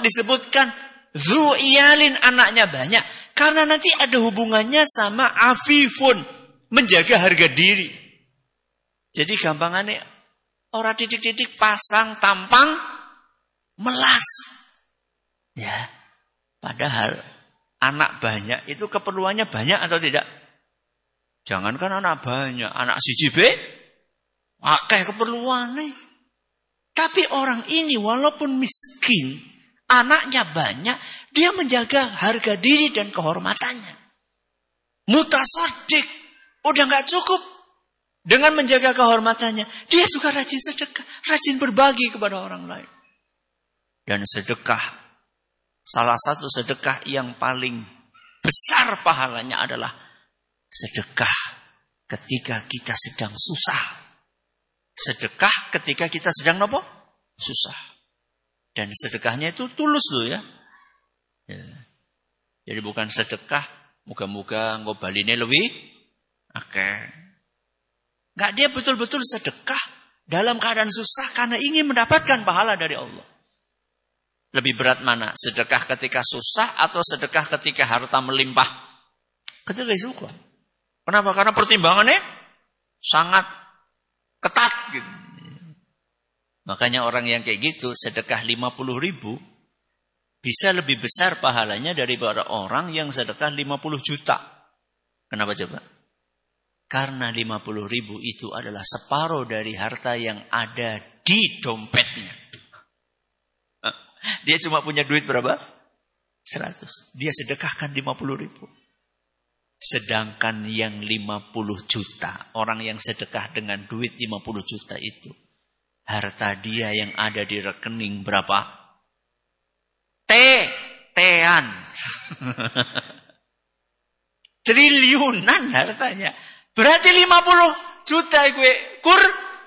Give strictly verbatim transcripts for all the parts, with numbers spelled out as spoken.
disebutkan dzu iyalin, anaknya banyak? Karena nanti ada hubungannya sama afifun, menjaga harga diri. Jadi gampangannya orang titik-titik pasang tampang melas. Ya. Padahal anak banyak itu keperluannya banyak atau tidak? Jangankan anak banyak, anak siji be akeh keperluannya. Tapi orang ini walaupun miskin, anaknya banyak, dia menjaga harga diri dan kehormatannya. Mutasaddiq, udah gak cukup dengan menjaga kehormatannya, dia juga rajin sedekah, rajin berbagi kepada orang lain. Dan sedekah, salah satu sedekah yang paling besar pahalanya adalah sedekah ketika kita sedang susah. Sedekah ketika kita sedang apa? Susah. Dan sedekahnya itu tulus loh ya. Ya. Jadi bukan sedekah muga-muga ngobaline lebih akeh. Enggak, dia betul-betul sedekah dalam keadaan susah karena ingin mendapatkan pahala dari Allah. Lebih berat mana? Sedekah ketika susah atau sedekah ketika harta melimpah? Ketika suka. Kenapa? Karena pertimbangannya sangat ketat gitu. Makanya orang yang kayak gitu sedekah lima puluh ribu bisa lebih besar pahalanya daripada orang yang sedekah lima puluh juta. Kenapa coba? Karena lima puluh ribu itu adalah separuh dari harta yang ada di dompetnya. Dia cuma punya duit berapa? seratus. Dia sedekahkan lima puluh ribu. Sedangkan yang lima puluh juta, orang yang sedekah dengan duit lima puluh juta itu, harta dia yang ada di rekening berapa? T, tean. Triliunan hartanya. Berarti lima puluh juta gue kur.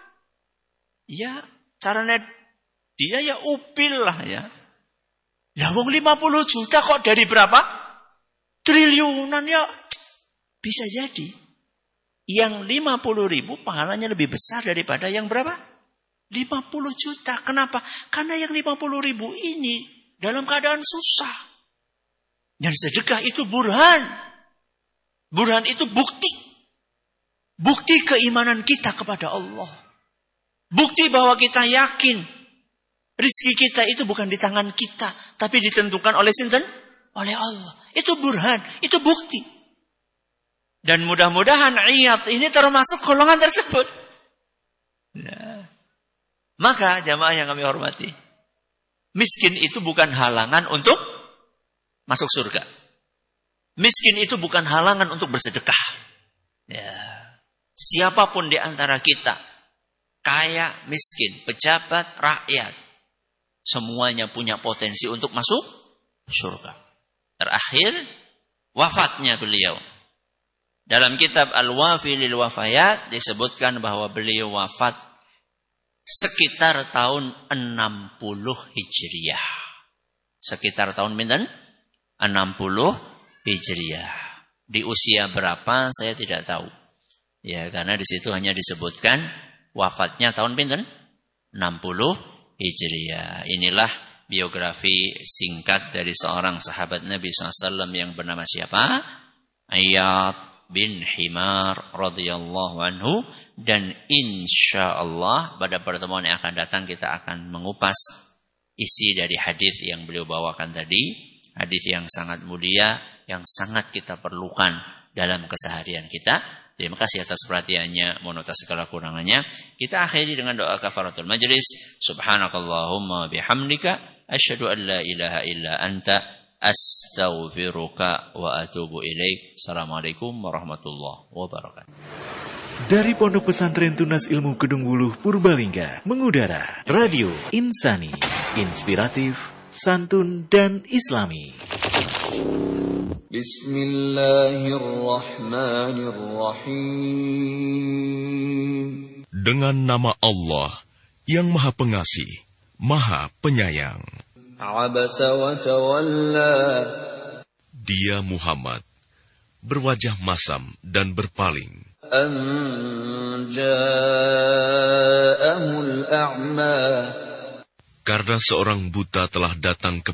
Ya, caranya dia ya upil lah ya. Ya wong lima puluh juta kok dari berapa? Triliunan ya. Bisa jadi. Yang lima puluh ribu pahalanya lebih besar daripada yang berapa? lima puluh juta. Kenapa? Karena yang lima puluh ribu ini dalam keadaan susah. Dan sedekah itu burhan. Burhan itu bukti. Bukti keimanan kita kepada Allah. Bukti bahwa kita yakin rizki kita itu bukan di tangan kita, tapi ditentukan oleh sinten? Oleh Allah. Itu burhan, itu bukti. Dan mudah-mudahan iyat ini termasuk golongan tersebut. Nah, maka jamaah yang kami hormati, miskin itu bukan halangan untuk masuk surga. Miskin itu bukan halangan untuk bersedekah. Ya. Siapapun di antara kita, kaya, miskin, pejabat, rakyat, semuanya punya potensi untuk masuk surga. Terakhir, wafatnya beliau. Dalam kitab Al-Wafi lil Wafayat disebutkan bahwa beliau wafat sekitar tahun enam puluh Hijriah. Sekitar tahun minten? enam puluh Hijriah. Di usia berapa saya tidak tahu. Ya, karena di situ hanya disebutkan wafatnya tahun minten? enam puluh Hijriah. Inilah biografi singkat dari seorang sahabat Nabi shallallahu alaihi wasallam yang bernama siapa? Iyad bin Himar radhiyallahu anhu. Dan insya Allah pada pertemuan yang akan datang kita akan mengupas isi dari hadis yang beliau bawakan tadi. Hadis yang sangat mulia, yang sangat kita perlukan dalam keseharian kita. Terima kasih atas perhatiannya. Mohon atas segala kurangannya. Kita akhiri dengan doa kafaratul majlis. Subhanakallahumma bihamdika asyhadu an la ilaha illa anta astaghfiruka wa atubu ilaik. Assalamualaikum warahmatullahi wabarakatuh. Dari Pondok Pesantren Tunas Ilmu Kedung Wuluh Purbalingga mengudara Radio Insani, inspiratif, santun dan islami. Bismillahirrahmanirrahim. Dengan nama Allah yang Maha Pengasih, Maha Penyayang. Abasa wa tawalla. Dia Muhammad berwajah masam dan berpaling. An ja'ahul a'ma. Karena seorang buta telah datang ke